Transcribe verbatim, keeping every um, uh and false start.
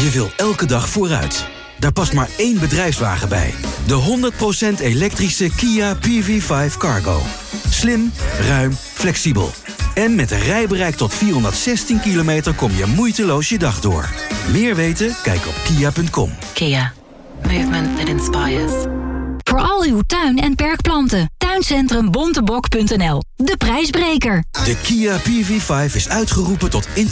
Je wil elke dag vooruit. Daar past maar één bedrijfswagen bij. De honderd procent elektrische Kia P V vijf Cargo. Slim, ruim, flexibel. En met een rijbereik tot vierhonderdzestien kilometer kom je moeiteloos je dag door. Meer weten? Kijk op kia punt com. Kia. Movement that inspires. Voor al uw tuin- en perkplanten. Tuincentrum Bontebok punt n l. De prijsbreker. De Kia P V vijf is uitgeroepen tot